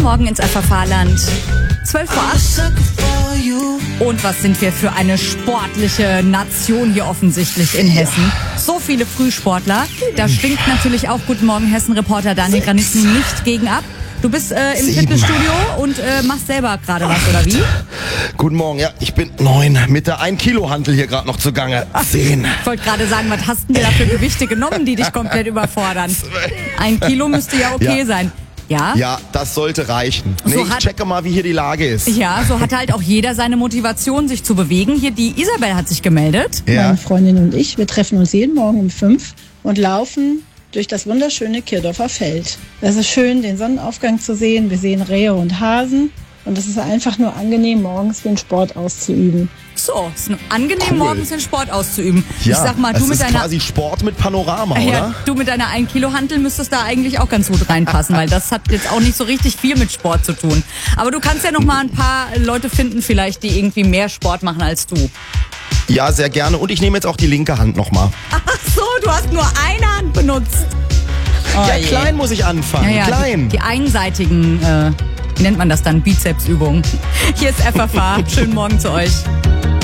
Morgen ins FFH-Land. 12 vor 8. Und was sind wir für eine sportliche Nation hier offensichtlich in Hessen. So viele Frühsportler. Da stinkt natürlich auch Guten Morgen Hessen-Reporter Daniel Granitzen nicht gegen ab. Du bist im Fitnessstudio und machst selber gerade was, oder wie? Guten Morgen, ja, ich bin 9 mit der 1-Kilo-Hantel hier gerade noch zugange. 10. Ich wollte gerade sagen, was hast denn dir da für Gewichte genommen, die dich komplett überfordern? 1 Kilo müsste ja okay sein. Ja? Ja, das sollte reichen. Nee, ich checke mal, wie hier die Lage ist. Ja, so hat halt auch jeder seine Motivation, sich zu bewegen. Hier, die Isabel hat sich gemeldet. Ja. Meine Freundin und ich, wir treffen uns jeden Morgen um 5 und laufen durch das wunderschöne Kirdorfer Feld. Es ist schön, den Sonnenaufgang zu sehen. Wir sehen Rehe und Hasen. Und es ist einfach nur angenehm, morgens den Sport auszuüben. So, es ist angenehm, morgens den Sport auszuüben. Ja, ich sag mal, du mit deiner quasi Sport mit Panorama, ja, oder? Du mit deiner 1-Kilo-Hantel müsstest da eigentlich auch ganz gut reinpassen, weil das hat jetzt auch nicht so richtig viel mit Sport zu tun. Aber du kannst ja noch mal ein paar Leute finden vielleicht, die irgendwie mehr Sport machen als du. Ja, sehr gerne. Und ich nehme jetzt auch die linke Hand nochmal. Ach so, du hast nur eine Hand benutzt. Oh ja, je. klein muss ich anfangen. Ja, klein. Die einseitigen, wie nennt man das dann? Bizepsübungen. Hier ist FFH. Schönen Morgen zu euch.